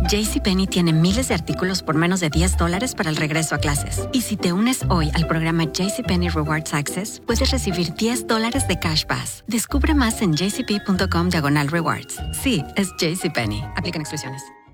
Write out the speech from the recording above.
JCPenney tiene miles de artículos por menos de $10 para el regreso a clases. Y si te unes hoy al programa JCPenney Rewards Access, puedes recibir $10 de Cash Pass. Descubre más en jcp.com/rewards. Sí, es JCPenney. Aplican exclusiones.